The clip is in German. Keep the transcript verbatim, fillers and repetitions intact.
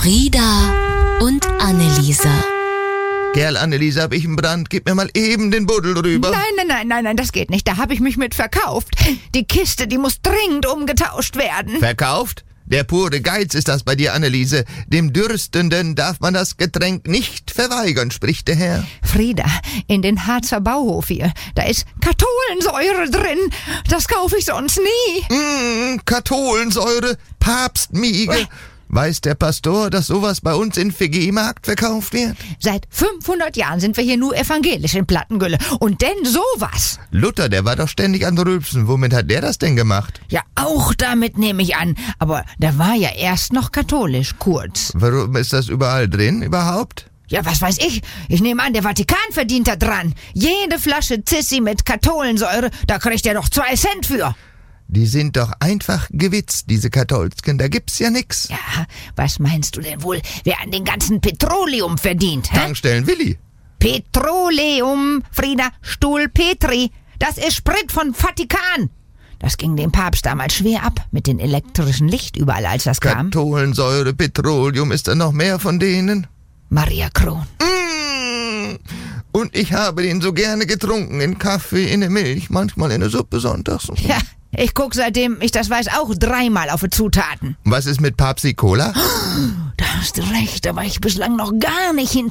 Frieda und Anneliese. Kerl, Anneliese, hab ich einen Brand. Gib mir mal eben den Buddel rüber. Nein, nein, nein, nein, nein, das geht nicht. Da habe ich mich mit verkauft. Die Kiste, die muss dringend umgetauscht werden. Verkauft? Der pure Geiz ist das bei dir, Anneliese. Dem Dürstenden darf man das Getränk nicht verweigern, spricht der Herr. Frieda, in den Harzer Bauhof hier, da ist Katholensäure drin. Das kaufe ich sonst nie. Mmh, Katholensäure, Papstmiege. Weiß der Pastor, dass sowas bei uns in V G-Markt verkauft wird? Seit fünfhundert Jahren sind wir hier nur evangelisch in Plattengülle. Und denn sowas. Luther, der war doch ständig an Rülpsen. Womit hat der das denn gemacht? Ja, auch damit nehme ich an. Aber der war ja erst noch katholisch, kurz. Warum ist das überall drin überhaupt? Ja, was weiß ich. Ich nehme an, der Vatikan verdient da dran. Jede Flasche Zissi mit Katholensäure, da kriegt er doch zwei Cent für. Die sind doch einfach gewitzt, diese Katholsken. Da gibt's ja nix. Ja, was meinst du denn wohl, wer an den ganzen Petroleum verdient? Hä? Tankstellen Willi. Petroleum, Frieda, Stuhl Petri. Das ist Sprit von Vatikan. Das ging dem Papst damals schwer ab mit dem elektrischen Licht überall, als das kam. Katholensäure, Petroleum, ist da noch mehr von denen? Maria Kron. Mmh. Und ich habe den so gerne getrunken, in Kaffee, in der Milch, manchmal in der Suppe sonntags. Ja, ich guck seitdem ich das weiß auch dreimal auf die Zutaten. Was ist mit Papsi Cola? Da hast du recht, da war ich bislang noch gar nicht hinter.